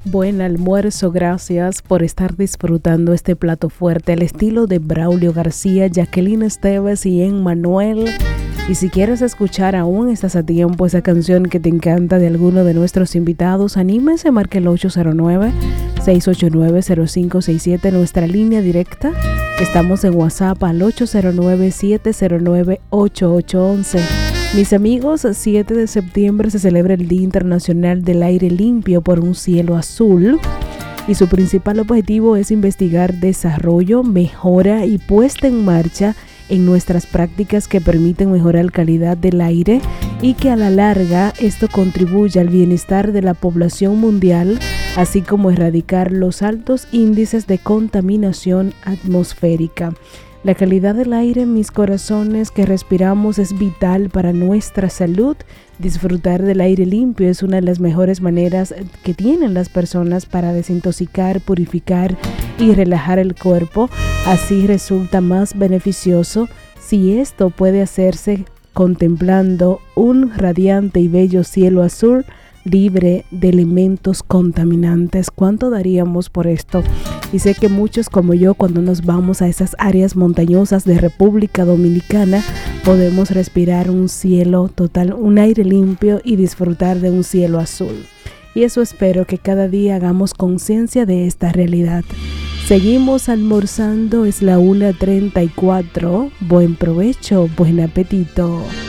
Buen almuerzo, gracias por estar disfrutando este plato fuerte al estilo de Braulio García, Jacqueline Esteves y Emmanuel. Y si quieres escuchar aún estás a tiempo esa canción que te encanta de alguno de nuestros invitados, anímese, marque el 809-689-0567, nuestra línea directa. Estamos en WhatsApp al 809-709-8811. Mis amigos, 7 de septiembre se celebra el Día Internacional del Aire Limpio por un Cielo Azul y su principal objetivo es investigar desarrollo, mejora y puesta en marcha en nuestras prácticas que permiten mejorar la calidad del aire y que a la larga esto contribuye al bienestar de la población mundial, así como erradicar los altos índices de contaminación atmosférica. La calidad del aire, mis corazones, que respiramos es vital para nuestra salud. Disfrutar del aire limpio es una de las mejores maneras que tienen las personas para desintoxicar, purificar y relajar el cuerpo. Así resulta más beneficioso si esto puede hacerse contemplando un radiante y bello cielo azul libre de elementos contaminantes. ¿Cuánto daríamos por esto? Y sé que muchos como yo, cuando nos vamos a esas áreas montañosas de República Dominicana, podemos respirar un cielo total, un aire limpio y disfrutar de un cielo azul. Y eso espero que cada día hagamos conciencia de esta realidad. Seguimos almorzando, es la 1:34. Buen provecho, buen apetito.